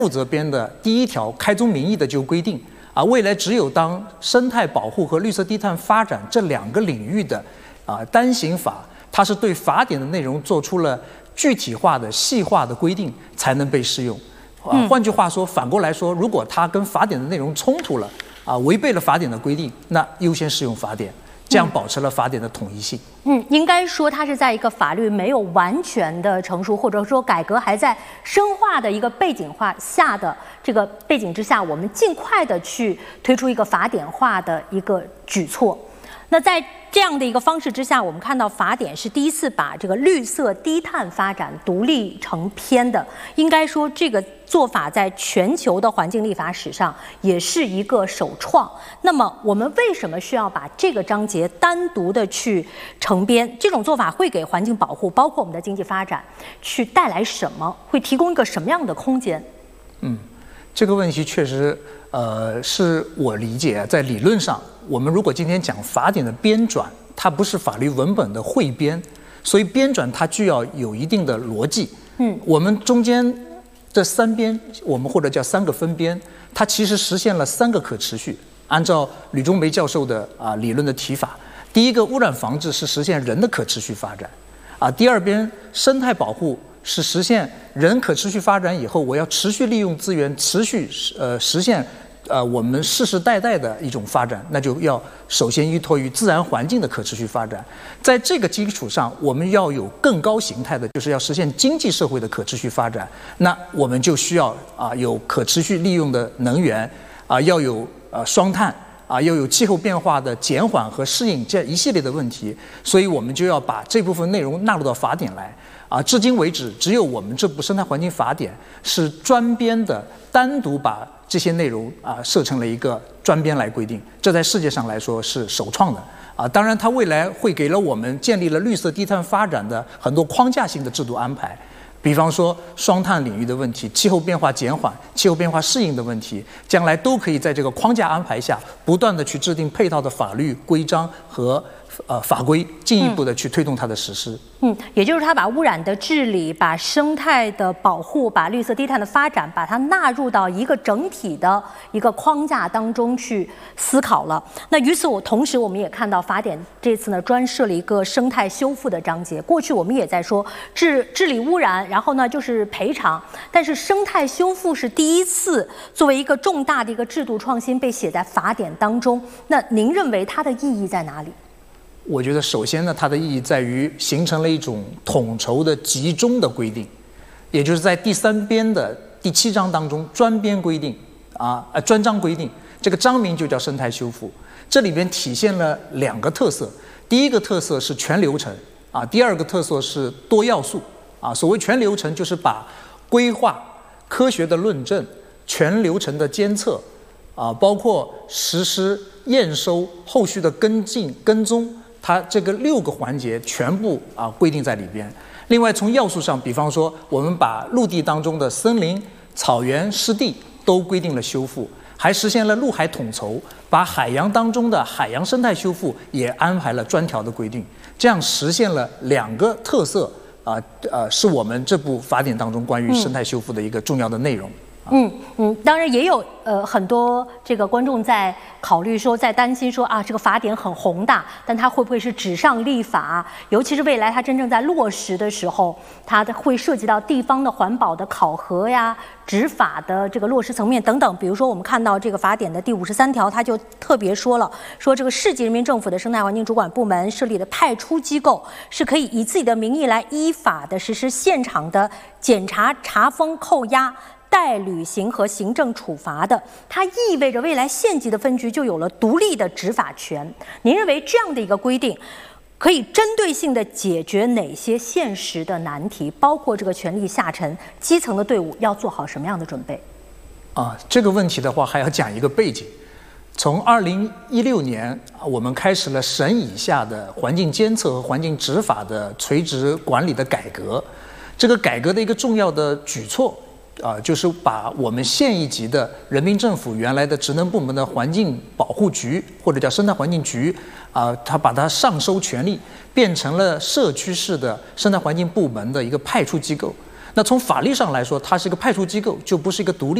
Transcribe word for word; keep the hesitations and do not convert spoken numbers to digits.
负责编的第一条开宗明义的就规定啊，未来只有当生态保护和绿色低碳发展这两个领域的啊单行法，它是对法典的内容做出了具体化的、细化的规定，才能被适用。啊，换句话说，反过来说，如果它跟法典的内容冲突了啊，违背了法典的规定，那优先适用法典。这样保持了法典的统一性。 嗯，应该说它是在一个法律没有完全的成熟，或者说改革还在深化的一个背景化下的这个背景之下，我们尽快的去推出一个法典化的一个举措。那在这样的一个方式之下，我们看到法典是第一次把这个绿色低碳发展独立成篇的，应该说这个做法在全球的环境立法史上也是一个首创。那么我们为什么需要把这个章节单独的去成编？这种做法会给环境保护，包括我们的经济发展，去带来什么？会提供一个什么样的空间？ 嗯，这个问题确实，呃，是我理解，在理论上，我们如果今天讲法典的编纂，它不是法律文本的汇编，所以编纂它具要有一定的逻辑。嗯，我们中间这三编，我们或者叫三个分编，它其实实现了三个可持续。按照吕中梅教授的啊理论的提法，第一个污染防治是实现人的可持续发展，啊，第二边生态保护是实现人可持续发展以后，我要持续利用资源，持续呃实现呃我们世世代代的一种发展，那就要首先依托于自然环境的可持续发展。在这个基础上，我们要有更高形态的，就是要实现经济社会的可持续发展。那我们就需要啊有可持续利用的能源，啊要有呃双碳。啊，要有气候变化的减缓和适应这一系列的问题，所以我们就要把这部分内容纳入到法典来。啊，至今为止，只有我们这部生态环境法典是专编的，单独把这些内容啊设成了一个专编来规定，这在世界上来说是首创的。啊，当然，它未来会给了我们建立了绿色低碳发展的很多框架性的制度安排。比方说双碳领域的问题、气候变化减缓、气候变化适应的问题，将来都可以在这个框架安排下，不断的去制定配套的法律规章和呃法规，进一步的去推动它的实施。 嗯，也就是它把污染的治理、把生态的保护、把绿色低碳的发展，把它纳入到一个整体的一个框架当中去思考了。那与此我同时，我们也看到法典这次呢专设了一个生态修复的章节。过去我们也在说治治理污染，然后呢就是赔偿，但是生态修复是第一次作为一个重大的一个制度创新被写在法典当中。那您认为它的意义在哪里？ 我觉得首先呢，它的意义在于形成了一种统筹的集中的规定，也就是在第三编的第七章当中专编规定啊，呃专章规定，这个章名就叫生态修复。这里边体现了两个特色，第一个特色是全流程啊，第二个特色是多要素啊。所谓全流程，就是把规划、科学的论证、全流程的监测啊，包括实施、验收、后续的跟进、跟踪。它这个六个环节全部啊规定在里边。另外，从要素上，比方说，我们把陆地当中的森林、草原、湿地都规定了修复，还实现了陆海统筹，把海洋当中的海洋生态修复也安排了专条的规定，这样实现了两个特色啊呃，是我们这部法典当中关于生态修复的一个重要的内容。 嗯嗯，当然也有呃很多这个观众在考虑说，在担心说啊，这个法典很宏大，但它会不会是纸上立法？尤其是未来它真正在落实的时候，它会涉及到地方的环保的考核呀、执法的这个落实层面等等。比如说，我们看到这个法典的第五十三条，它就特别说了，说这个市级人民政府的生态环境主管部门设立的派出机构是可以以自己的名义来依法的实施现场的检查、查封、扣押、代履行和行政处罚的。它意味着未来县级的分局就有了独立的执法权。您认为这样的一个规定可以针对性的解决哪些现实的难题？包括这个权力下沉、基层的队伍要做好什么样的准备？ 啊，这个问题的话还要讲一个背景。从二零一六年，我们开始了省以下的环境监测和环境执法的垂直管理的改革。这个改革的一个重要的举措啊，就是把我们县一级的人民政府原来的职能部门的环境保护局或者叫生态环境局啊，它把它上收权力，变成了社区式的生态环境部门的一个派出机构。 那从法律上来说，它是一个派出机构，就不是一个独立。